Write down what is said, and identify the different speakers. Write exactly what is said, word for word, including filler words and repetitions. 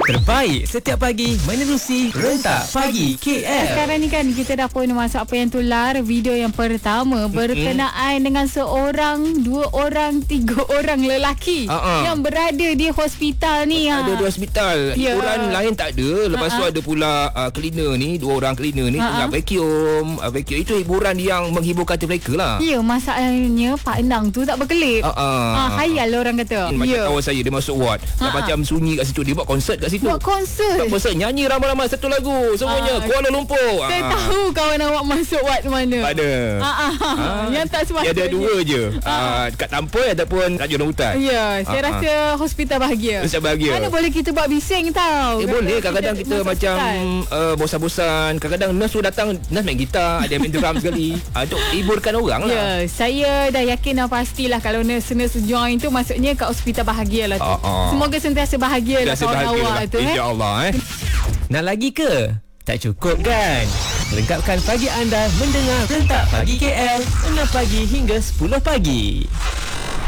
Speaker 1: Terbaik setiap pagi menerusi Rentak Pagi K L.
Speaker 2: Sekarang ni kan kita dah pun masuk apa yang tular. Video yang pertama berkenaan mm-hmm. dengan seorang, dua orang, tiga orang lelaki uh-uh. yang berada di hospital ni.
Speaker 1: Ada
Speaker 2: ha.
Speaker 1: di hospital.
Speaker 2: Ya.
Speaker 1: Hiburan lain tak ada. Lepas uh-uh. tu ada pula uh, cleaner ni, dua orang cleaner ni uh-uh. tengah vacuum. Uh, vacuum itu hiburan yang menghibur hati mereka lah.
Speaker 2: Ya, masalahnya Pak Endang tu tak berkelip.
Speaker 1: Uh-uh.
Speaker 2: Ha, hayal orang kata.
Speaker 1: Hmm, macam
Speaker 2: ya.
Speaker 1: kawan saya dia masuk ward. Uh-uh. Macam sunyi kat situ. Dia buat konsert kat situ.
Speaker 2: Buat konsert.
Speaker 1: Buat konsert nyanyi ramai-ramai satu lagu semuanya uh, Kuala Lumpur.
Speaker 2: Saya
Speaker 1: uh.
Speaker 2: tahu kawan awak masuk ward mana.
Speaker 1: Ada.
Speaker 2: Uh-uh. Uh, yang tak sepatutnya.
Speaker 1: Dia ada dua je. Uh-uh. Uh, dekat Tampoi ataupun Raja Orang Hutan.
Speaker 2: Ya, saya uh-uh. rasa hospital bahagia.
Speaker 1: Hospital bahagia.
Speaker 2: Mana boleh kita buat bising tau.
Speaker 1: Eh, boleh. Kadang-kadang kita, kita macam uh, bosan-bosan. Kadang-kadang nurse tu datang, nurse main gitar, ada main drum sekali. Uh, untuk hiburkan orang lah.
Speaker 2: Ya, saya dah yakin dan pastilah kalau nurse-nurse join tu maksudnya kat hospital bahagia lah tu. Uh-uh. Semoga sentiasa bahagia lah kawan awak tu.
Speaker 1: InsyaAllah eh. Nak lagi ke? Tak cukup kan? Lengkapkan pagi anda mendengar Rentak Pagi K L enam pagi hingga sepuluh pagi.